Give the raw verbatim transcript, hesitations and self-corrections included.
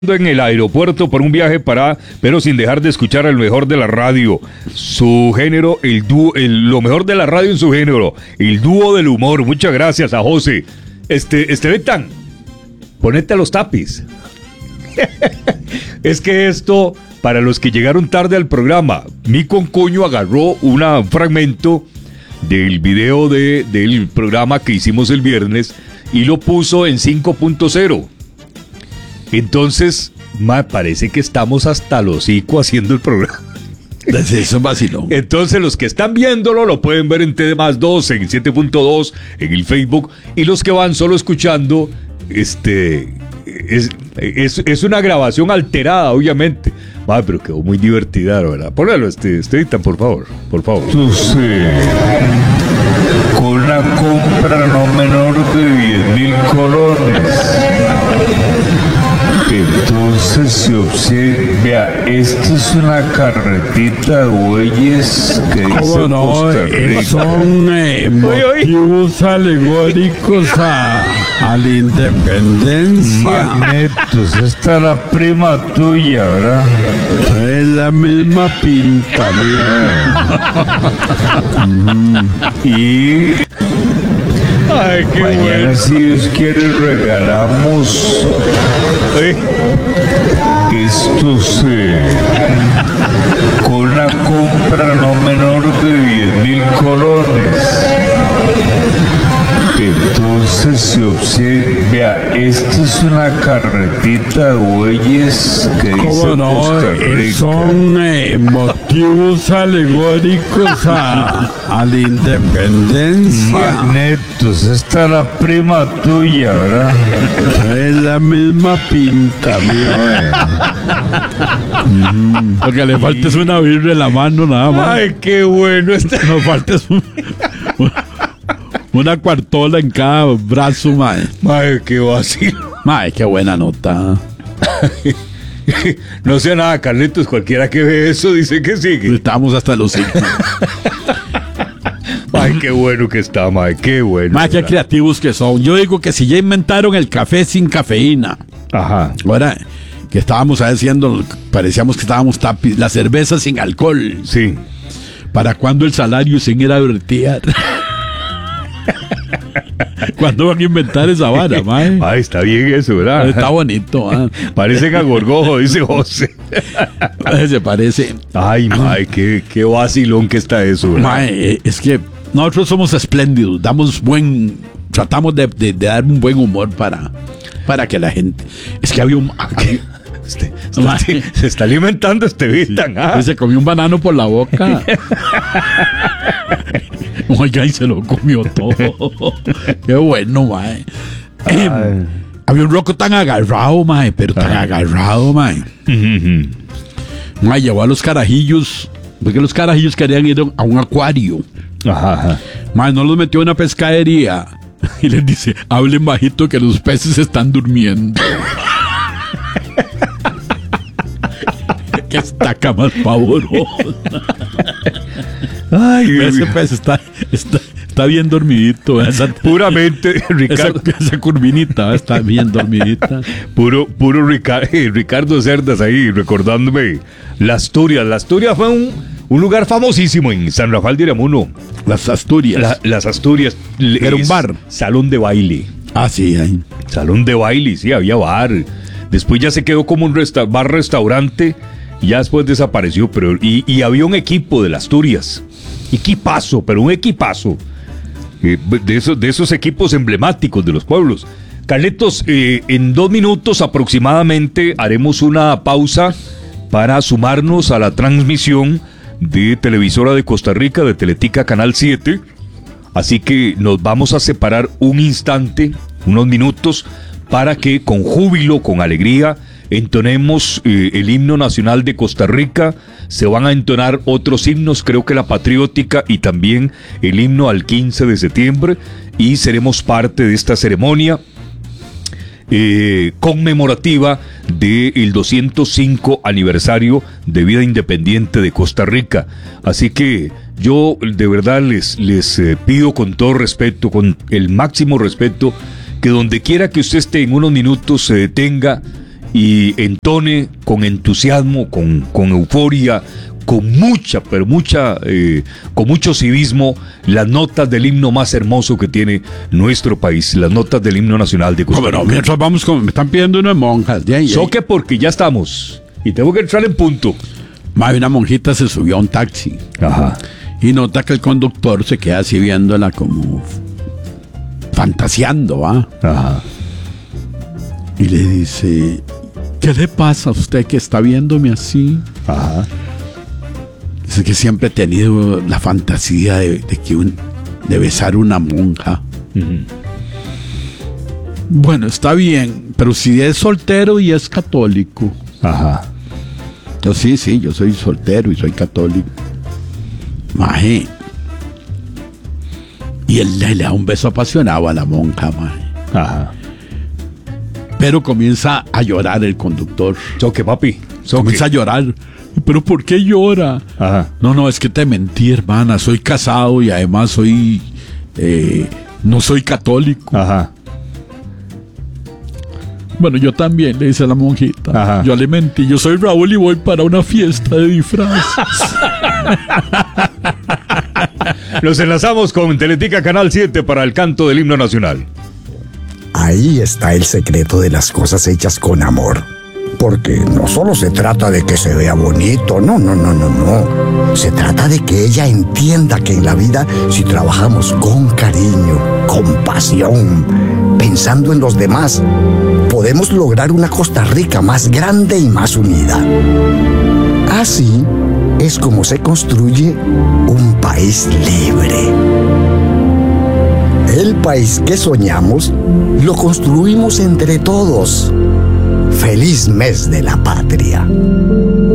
en el aeropuerto por un viaje para, pero sin dejar de escuchar el mejor de la radio, su género, el dúo, el, lo mejor de la radio en su género, el dúo del humor. Muchas gracias a José. Este, Estebetan, ponete a los tapis. Es que esto, para los que llegaron tarde al programa, mi concuño agarró una, un fragmento del video de, del programa que hicimos el viernes y lo puso en cinco punto cero. Entonces, me parece que estamos hasta los hocico haciendo el programa. Eso es vacilón. Entonces, los que están viéndolo lo pueden ver en T D más dos, en siete punto dos, en el Facebook. Y los que van solo escuchando, este es, es, es una grabación alterada, obviamente. Ah, pero quedó muy divertida, ¿verdad? Póngalo, este, Esteban, por favor, por favor. Entonces, con una compra no menor de diez mil colones. Entonces se observa, vea, esta es una carretita de bueyes que dice no, Costa Rica. Son eh, motivos alegóricos a, a la independencia. Magnetos, esta es la prima tuya, ¿verdad? Es la misma pinta, mira. Y Ay, qué mañana, bueno. si Dios quiere, regalamos ¿Eh? estos eh, con una compra no menor de diez mil colones. Entonces se observa, vea, esta es una carretita de bueyes que dice no? Costa Eh, Rica. Son eh, motivos alegóricos a, a la independencia. Magnetos, esta es la prima tuya, ¿verdad? Es la misma pinta, mira. Lo que le falta es una birra en la mano, nada más. Ay, qué bueno. Está... No falta es un- una cuartola en cada brazo, mae. Ay, qué vacilo. Mae, qué buena nota. No sea nada, Carlitos, cualquiera que ve eso dice que sigue. Estamos hasta los cinco. Ay, qué bueno que está, mae, qué bueno. Mae, qué ¿verdad? creativos que son. Yo digo que si ya inventaron el café sin cafeína, Ajá. ahora que estábamos haciendo, parecíamos que estábamos tapis, la cerveza sin alcohol. Sí. ¿Para cuándo el salario sin ir a bretear? ¿Cuándo van a inventar esa vara, mae? Ay, está bien eso, ¿verdad? Está bonito, ¿ah? Parecen a gorgojo, dice José. Se parece. Ay, mae, qué, qué vacilón que está eso, ¿verdad? Mae, es que nosotros somos espléndidos, damos buen, tratamos de, de- de dar un buen humor para, para que la gente. Es que había un. había- Este- este- se está alimentando este Vitan, ah. se comió un banano por la boca. Oiga, y se lo comió todo. Qué bueno, mae. Em, Ay. había un roco tan agarrado, mae, pero tan Ajá. agarrado, mae. Ujú. Mae, llevó a los carajillos, porque los carajillos querían ir a un acuario. Ajá, ajá. Mae, no los metió en una pescadería. Y les dice, hablen bajito que los peces están durmiendo. Que estaca más pavorosa. Ay, Ese pez está, está, está bien dormidito. Esa, puramente, esa, Ricardo, esa curvinita está bien dormidita. puro, puro Rica- eh, Ricardo Cerdas ahí, recordándome la Asturias. La Asturias fue un, un lugar famosísimo en San Rafael de Iramuno. Las Asturias. La- las Asturias. Era un es bar. Salón de baile. Ah, sí, ahí. Salón de baile, sí, había bar. Después ya se quedó como un resta- bar-restaurante. Y ya después desapareció. Pero, y, y había un equipo de las Asturias. Equipazo, pero un equipazo. Eh, de, esos, de esos equipos emblemáticos de los pueblos. Carletos, eh, en dos minutos aproximadamente haremos una pausa para sumarnos a la transmisión de Televisora de Costa Rica, de Teletica Canal siete. Así que nos vamos a separar un instante, unos minutos, para que con júbilo, con alegría, entonemos eh, el himno nacional de Costa Rica. Se van a entonar otros himnos, creo que la patriótica y también el himno al quince de septiembre, y seremos parte de esta ceremonia eh, conmemorativa del doscientos cinco aniversario de vida independiente de Costa Rica. Así que yo de verdad les, les eh, pido con todo respeto, con el máximo respeto, que donde quiera que usted esté en unos minutos se detenga y entone con entusiasmo, con, con euforia, con mucha, pero mucha, eh, con mucho civismo, las notas del himno más hermoso que tiene nuestro país, las notas del himno nacional de Costa Rica. Bueno, mientras vamos con, me están pidiendo unas monjas. Ya, ya. Soque porque ya estamos y tengo que entrar en punto. Ma, una monjita se subió a un taxi. Ajá. Y nota que el conductor se queda así viéndola como fantaseando, ¿va? Ajá. Y le dice, ¿qué le pasa a usted que está viéndome así? Ajá. Dice que siempre he tenido la fantasía de, de, que un, de besar una monja. Uh-huh. Bueno, está bien, pero si es soltero y es católico. Ajá. Yo sí, sí, yo soy soltero y soy católico. Maje. Y él le, le da un beso apasionado a la monja, maje. Ajá. Pero comienza a llorar el conductor. Soque, papi. Soque. Comienza a llorar. ¿Pero por qué llora? Ajá. No, no, es que te mentí, hermana. Soy casado y además soy... Eh, no soy católico. Ajá. Bueno, yo también, le dice a la monjita. Ajá. Yo le mentí. Yo soy Raúl y voy para una fiesta de disfraz. Nos enlazamos con Teletica Canal siete para el canto del himno nacional. Ahí está el secreto de las cosas hechas con amor. Porque no solo se trata de que se vea bonito, no, no, no, no, no. Se trata de que ella entienda que en la vida, si trabajamos con cariño, con pasión, pensando en los demás, podemos lograr una Costa Rica más grande y más unida. Así es como se construye un país libre. El país que soñamos lo construimos entre todos. ¡Feliz mes de la patria!